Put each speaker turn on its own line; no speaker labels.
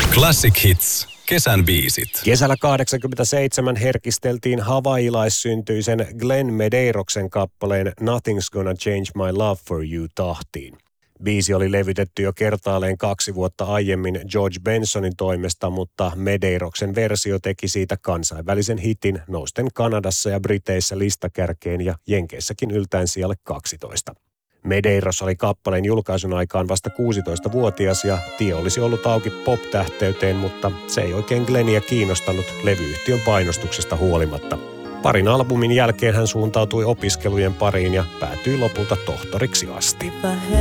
Classic Hits. Kesän biisit.
Kesällä 1987 herkisteltiin havailaissyntyisen Glenn Medeiroksen kappaleen Nothing's Gonna Change My Love For You -tahtiin. Biisi oli levytetty jo kertaalleen 2 vuotta aiemmin George Bensonin toimesta, mutta Medeiroksen versio teki siitä kansainvälisen hitin nousten Kanadassa ja Briteissä listakärkeen ja Jenkeissäkin yltäen sijalle 12. Medeiros oli kappaleen julkaisun aikaan vasta 16-vuotias ja tie olisi ollut auki pop-tähteyteen, mutta se ei oikein Glenniä kiinnostanut levyyhtiön painostuksesta huolimatta. Parin albumin jälkeen hän suuntautui opiskelujen pariin ja päätyi lopulta tohtoriksi asti.